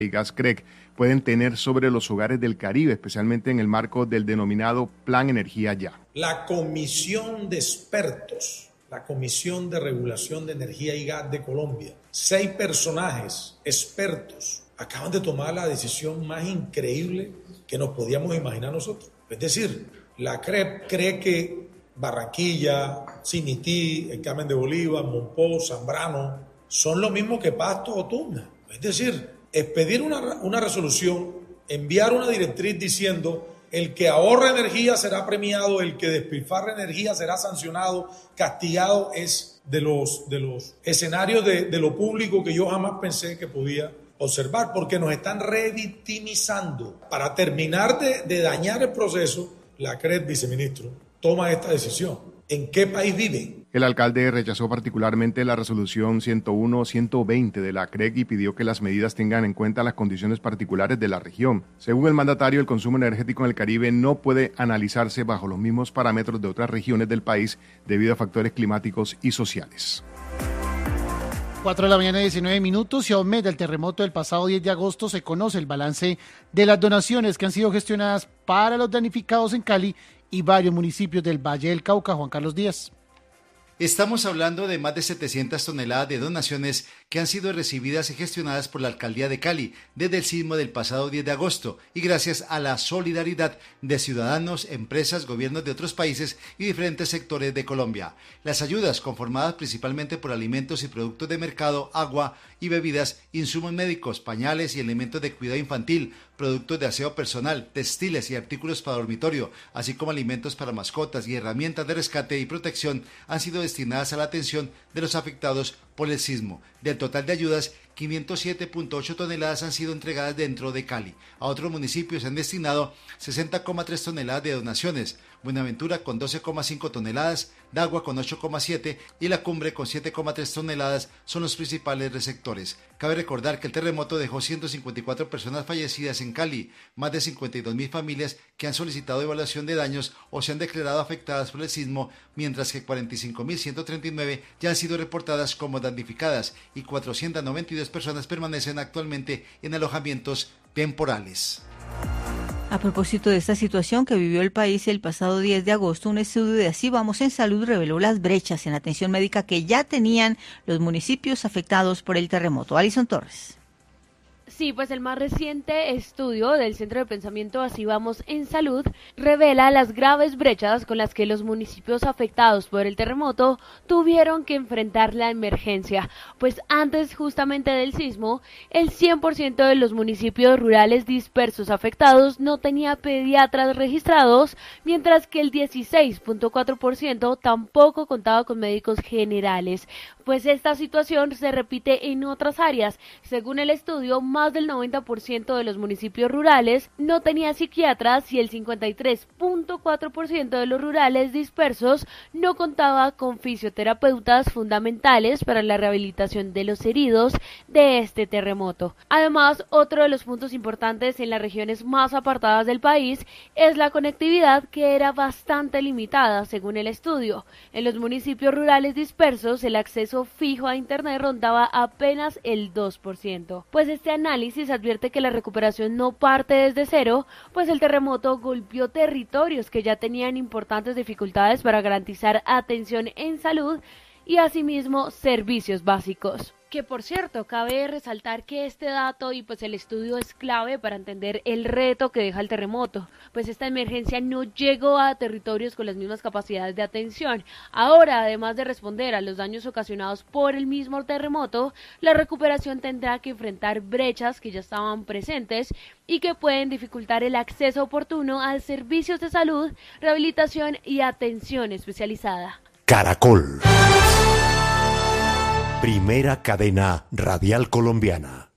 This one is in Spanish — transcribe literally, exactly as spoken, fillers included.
y gas C R E C pueden tener sobre los hogares del Caribe, especialmente en el marco del denominado Plan Energía Ya. La Comisión de Expertos, la Comisión de Regulación de Energía y Gas de Colombia, seis personajes expertos acaban de tomar la decisión más increíble que nos podíamos imaginar nosotros. Es decir, la C R E P cree que Barranquilla, Cinití, el Carmen de Bolívar, Monpó, Zambrano son lo mismo que Pasto o Tuna. Es decir, expedir una, una resolución, enviar una directriz diciendo el que ahorra energía será premiado, el que despilfarra energía será sancionado, castigado, es de los, de los escenarios de, de lo público que yo jamás pensé que podía observar, porque nos están revictimizando. Para terminar de, de dañar el proceso, la C R E P, viceministro, toma esta decisión. ¿En qué país vive? El alcalde rechazó particularmente la resolución ciento uno ciento veinte de la C R E C y pidió que las medidas tengan en cuenta las condiciones particulares de la región. Según el mandatario, el consumo energético en el Caribe no puede analizarse bajo los mismos parámetros de otras regiones del país debido a factores climáticos y sociales. cuatro de la mañana, diecinueve minutos, y a un mes del terremoto del pasado diez de agosto se conoce el balance de las donaciones que han sido gestionadas para los damnificados en Cali y varios municipios del Valle del Cauca. Juan Carlos Díaz. Estamos hablando de más de setecientas toneladas de donaciones que han sido recibidas y gestionadas por la Alcaldía de Cali desde el sismo del pasado diez de agosto y gracias a la solidaridad de ciudadanos, empresas, gobiernos de otros países y diferentes sectores de Colombia. Las ayudas, conformadas principalmente por alimentos y productos de mercado, agua y bebidas, insumos médicos, pañales y elementos de cuidado infantil, productos de aseo personal, textiles y artículos para dormitorio, así como alimentos para mascotas y herramientas de rescate y protección, han sido destinadas a la atención de los afectados por el sismo. Del total de ayudas, quinientas siete punto ocho toneladas han sido entregadas dentro de Cali. A otros municipios se han destinado sesenta coma tres toneladas de donaciones, Buenaventura con doce coma cinco toneladas, Dagua con ocho coma siete y La Cumbre con siete coma tres toneladas son los principales receptores. Cabe recordar que el terremoto dejó ciento cincuenta y cuatro personas fallecidas en Cali, más de cincuenta y dos mil familias que han solicitado evaluación de daños o se han declarado afectadas por el sismo, mientras que cuarenta y cinco mil ciento treinta y nueve ya han sido reportadas como damnificadas y cuatrocientas noventa y dos personas permanecen actualmente en alojamientos temporales. A propósito de esta situación que vivió el país el pasado diez de agosto, un estudio de Así Vamos en Salud reveló las brechas en atención médica que ya tenían los municipios afectados por el terremoto. Alison Torres. Sí, pues el más reciente estudio del Centro de Pensamiento Así Vamos en Salud revela las graves brechas con las que los municipios afectados por el terremoto tuvieron que enfrentar la emergencia, pues antes justamente del sismo, el cien por ciento de los municipios rurales dispersos afectados no tenía pediatras registrados, mientras que el dieciséis punto cuatro por ciento tampoco contaba con médicos generales. Pues esta situación se repite en otras áreas. Según el estudio, más del noventa por ciento de los municipios rurales no tenía psiquiatras y el cincuenta y tres punto cuatro por ciento de los rurales dispersos no contaba con fisioterapeutas fundamentales para la rehabilitación de los heridos de este terremoto. Además, otro de los puntos importantes en las regiones más apartadas del país es la conectividad, que era bastante limitada según el estudio. En los municipios rurales dispersos, el acceso fijo a internet rondaba apenas el dos por ciento. Pues este análisis advierte que la recuperación no parte desde cero, pues el terremoto golpeó territorios que ya tenían importantes dificultades para garantizar atención en salud y asimismo servicios básicos. Que por cierto, cabe resaltar que este dato y pues el estudio es clave para entender el reto que deja el terremoto, pues esta emergencia no llegó a territorios con las mismas capacidades de atención. Ahora, además de responder a los daños ocasionados por el mismo terremoto, la recuperación tendrá que enfrentar brechas que ya estaban presentes y que pueden dificultar el acceso oportuno a servicios de salud, rehabilitación y atención especializada. Caracol. Primera cadena radial colombiana.